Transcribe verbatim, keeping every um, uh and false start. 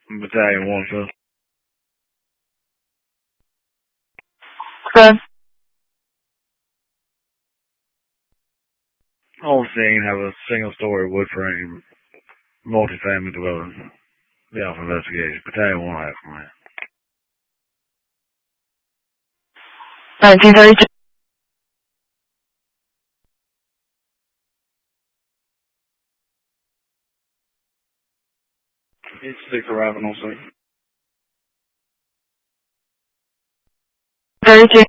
Battalion one, sir. Good. On scene have a single-story wood frame multifamily dwelling. Be off investigation. Battalion one, have command. nineteen thirty-two. It's six arriving on scene. thirty-two.